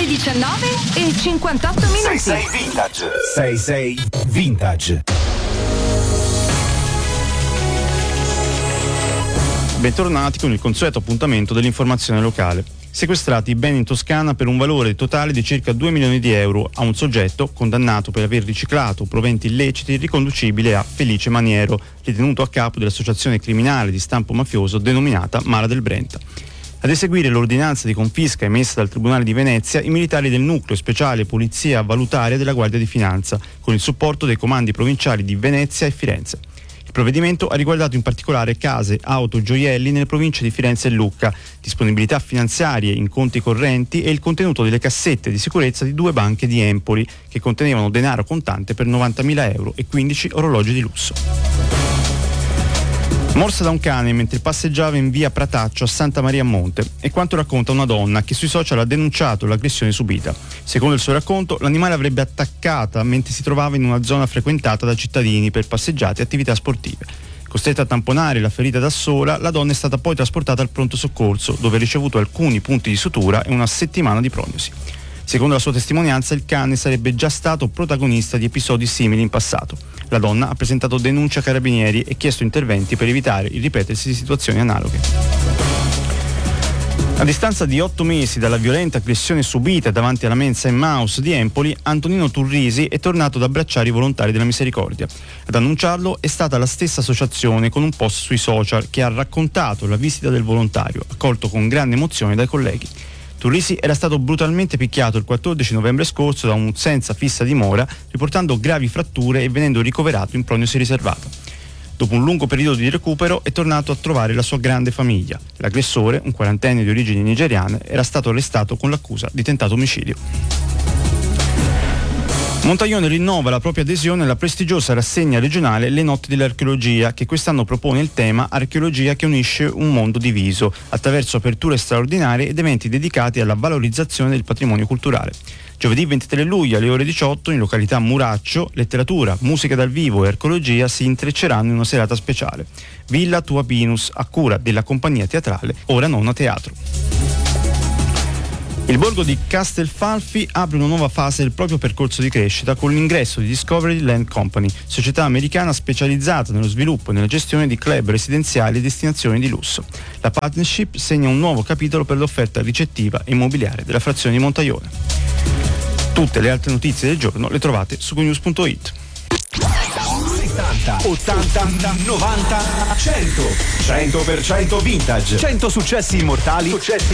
19:58. 66 Vintage. 66 Vintage. Bentornati con il consueto appuntamento dell'informazione locale. Sequestrati beni in Toscana per un valore totale di circa 2 milioni di euro a un soggetto condannato per aver riciclato proventi illeciti riconducibile a Felice Maniero, ritenuto a capo dell'associazione criminale di stampo mafioso denominata Mara del Brenta. Ad eseguire l'ordinanza di confisca emessa dal Tribunale di Venezia i militari del Nucleo Speciale Polizia Valutaria della Guardia di Finanza, con il supporto dei comandi provinciali di Venezia e Firenze. Il provvedimento ha riguardato in particolare case, auto, gioielli nelle province di Firenze e Lucca, disponibilità finanziarie in conti correnti e il contenuto delle cassette di sicurezza di 2 banche di Empoli che contenevano denaro contante per 90.000 euro e 15 orologi di lusso. Morsa da un cane mentre passeggiava in via Prataccio a Santa Maria a Monte, è quanto racconta una donna che sui social ha denunciato l'aggressione subita. Secondo il suo racconto, l'animale avrebbe attaccata mentre si trovava in una zona frequentata da cittadini per passeggiate e attività sportive. Costretta a tamponare la ferita da sola, la donna è stata poi trasportata al pronto soccorso, dove ha ricevuto alcuni punti di sutura e una settimana di prognosi. Secondo la sua testimonianza, il cane sarebbe già stato protagonista di episodi simili in passato. La donna ha presentato denuncia ai carabinieri e chiesto interventi per evitare il ripetersi di situazioni analoghe. A distanza di 8 mesi dalla violenta aggressione subita davanti alla mensa Emmaus di Empoli, Antonino Turrisi è tornato ad abbracciare i volontari della Misericordia. Ad annunciarlo è stata la stessa associazione con un post sui social che ha raccontato la visita del volontario, accolto con grande emozione dai colleghi. Turrisi era stato brutalmente picchiato il 14 novembre scorso da un senza fissa dimora, riportando gravi fratture e venendo ricoverato in prognosi riservata. Dopo un lungo periodo di recupero è tornato a trovare la sua grande famiglia. L'aggressore, un 40enne di origini nigeriane, era stato arrestato con l'accusa di tentato omicidio. Montaglione rinnova la propria adesione alla prestigiosa rassegna regionale Le Notti dell'Archeologia, che quest'anno propone il tema Archeologia che unisce un mondo diviso, attraverso aperture straordinarie ed eventi dedicati alla valorizzazione del patrimonio culturale. Giovedì 23 luglio alle ore 18 in località Muraccio, letteratura, musica dal vivo e archeologia si intrecceranno in una serata speciale. Villa Tua Pinus, a cura della compagnia teatrale Ora Nonna Teatro. Il borgo di Castelfalfi apre una nuova fase del proprio percorso di crescita con l'ingresso di Discovery Land Company, società americana specializzata nello sviluppo e nella gestione di club residenziali e destinazioni di lusso. La partnership segna un nuovo capitolo per l'offerta ricettiva e immobiliare della frazione di Montaglione. Tutte le altre notizie del giorno le trovate su gonews.it. 70, 80, 90, 100. 100% vintage. 100 successi immortali.